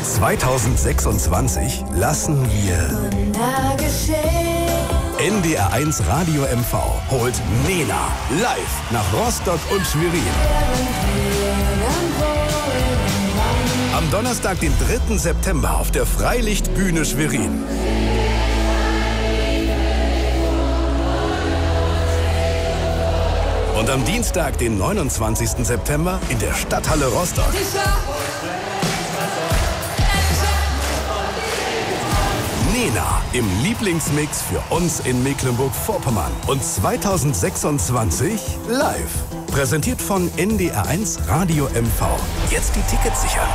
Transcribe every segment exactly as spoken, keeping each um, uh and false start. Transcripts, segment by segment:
zweitausendsechsundzwanzig lassen wir N D R eins Radio M V holt Nena live nach Rostock und Schwerin. Am Donnerstag, den dritten September auf der Freilichtbühne Schwerin. Und am Dienstag, den neunundzwanzigsten September in der Stadthalle Rostock. Nena im Lieblingsmix für uns in Mecklenburg-Vorpommern und zweitausendsechsundzwanzig live. Präsentiert von N D R eins Radio M V. Jetzt die Tickets sichern.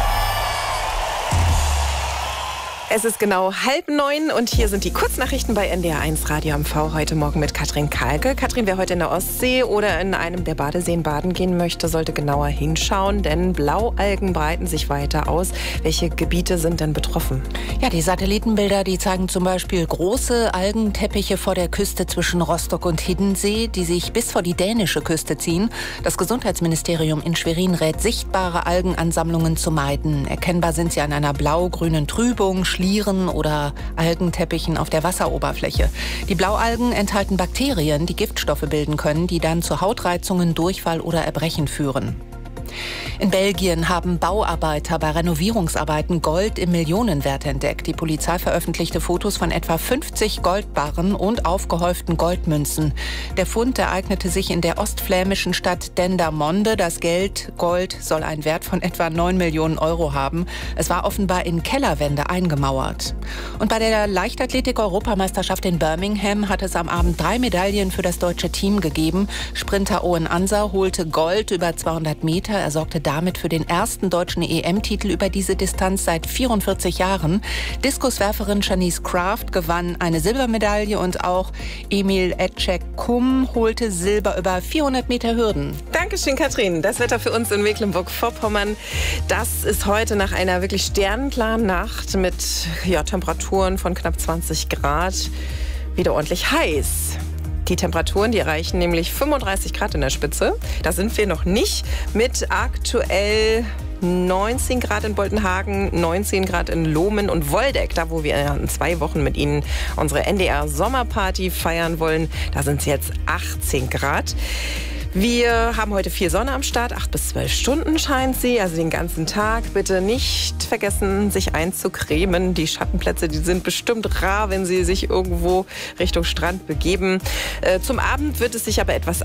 Es ist genau halb neun und hier sind die Kurznachrichten bei N D R eins Radio M V heute Morgen mit Katrin Kalke. Katrin, wer heute in der Ostsee oder in einem der Badeseen baden gehen möchte, sollte genauer hinschauen, denn Blaualgen breiten sich weiter aus. Welche Gebiete sind denn betroffen? Ja, die Satellitenbilder, die zeigen zum Beispiel große Algenteppiche vor der Küste zwischen Rostock und Hiddensee, die sich bis vor die dänische Küste ziehen. Das Gesundheitsministerium in Schwerin rät, sichtbare Algenansammlungen zu meiden. Erkennbar sind sie an einer blau-grünen Trübung, Schlieren oder Algenteppichen auf der Wasseroberfläche. Die Blaualgen enthalten Bakterien, die Giftstoffe bilden können, die dann zu Hautreizungen, Durchfall oder Erbrechen führen. In Belgien haben Bauarbeiter bei Renovierungsarbeiten Gold im Millionenwert entdeckt. Die Polizei veröffentlichte Fotos von etwa fünfzig Goldbarren und aufgehäuften Goldmünzen. Der Fund ereignete sich in der ostflämischen Stadt Dendermonde. Das Geld, Gold, soll einen Wert von etwa neun Millionen Euro haben. Es war offenbar in Kellerwände eingemauert. Und bei der Leichtathletik-Europameisterschaft in Birmingham hat es am Abend drei Medaillen für das deutsche Team gegeben. Sprinter Owen Anser holte Gold über zweihundert Meter. Er sorgte damit für den ersten deutschen E M-Titel über diese Distanz seit vierundvierzig Jahren. Diskuswerferin Shanice Kraft gewann eine Silbermedaille und auch Emil Ecek-Kum holte Silber über vierhundert Meter Hürden. Dankeschön, Katrin. Das Wetter für uns in Mecklenburg-Vorpommern, das ist heute nach einer wirklich sternenklaren Nacht mit ja, Temperaturen von knapp zwanzig Grad wieder ordentlich heiß. Die Temperaturen, die erreichen nämlich fünfunddreißig Grad in der Spitze. Da sind wir noch nicht mit aktuell neunzehn Grad in Boltenhagen, neunzehn Grad in Lohmen und Woldeck, da wo wir in zwei Wochen mit Ihnen unsere N D R-Sommerparty feiern wollen. Da sind es jetzt achtzehn Grad. Wir haben heute viel Sonne am Start, acht bis zwölf Stunden scheint sie, also den ganzen Tag. Bitte nicht vergessen, sich einzucremen. Die Schattenplätze, die sind bestimmt rar, wenn Sie sich irgendwo Richtung Strand begeben. Äh, zum Abend wird es sich aber etwas